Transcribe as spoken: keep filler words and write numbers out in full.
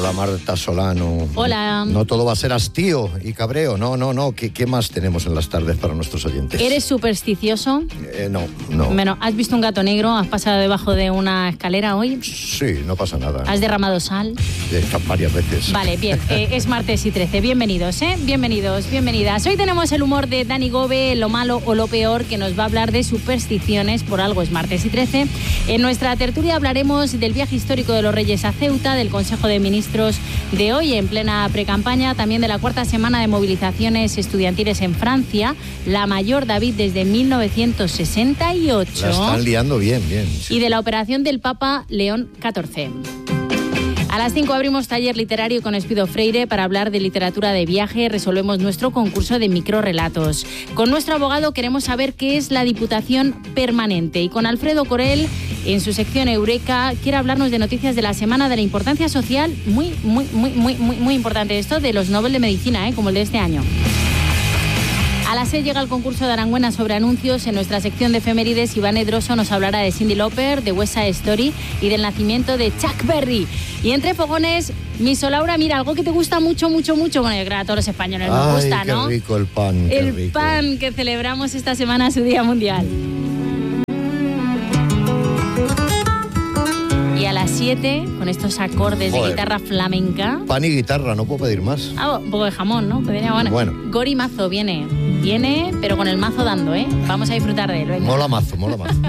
Hola Marta Solano. Hola. No todo va a ser hastío y cabreo, no, no, no. ¿Qué, qué más tenemos en las tardes para nuestros oyentes? ¿Eres supersticioso? Eh, no, no. Bueno, ¿has visto un gato negro? ¿Has pasado debajo de una escalera hoy? Sí, no pasa nada. ¿Has derramado sal? Eh, varias veces. Vale, bien. Eh, es martes y trece. Bienvenidos, ¿eh? Bienvenidos, bienvenidas. Hoy tenemos el humor de Dani Gobe, lo malo o lo peor, que nos va a hablar de supersticiones. Por algo es martes y trece. En nuestra tertulia hablaremos del viaje histórico de los Reyes a Ceuta, del Consejo de Ministros de hoy en plena precampaña, también de la cuarta semana de movilizaciones estudiantiles en Francia, la mayor, David, desde mil novecientos sesenta y ocho. La están liando bien, bien. Sí. Y de la operación del Papa León catorce. A las cinco abrimos taller literario con Espido Freire para hablar de literatura de viaje. Resolvemos nuestro concurso de microrelatos. Con nuestro abogado queremos saber qué es la Diputación Permanente. Y con Alfredo Corel, en su sección Eureka, quiere hablarnos de noticias de la semana, de la importancia social, muy, muy, muy, muy, muy, muy importante esto, de los Nobel de Medicina, ¿eh? Como el de este año. A las seis llega el concurso de Arangüena sobre anuncios. En nuestra sección de efemérides, Iván Edroso nos hablará de Cyndi Lauper, de West Side Story y del nacimiento de Chuck Berry. Y entre fogones, mi Solaura, mira, algo que te gusta mucho, mucho, mucho. Bueno, yo creo que a todos los españoles nos gusta, Ay, ¿no? qué rico el pan, qué El rico. pan que celebramos esta semana, su Día Mundial. Y a las siete, con estos acordes Joder. de guitarra flamenca. Pan y guitarra, no puedo pedir más. Ah, un poco de jamón, ¿no? Podría, bueno. Bueno. Gori Mazo viene. Viene, pero con el mazo dando, ¿eh? Vamos a disfrutar de él, venga. Mola mazo, mola mazo.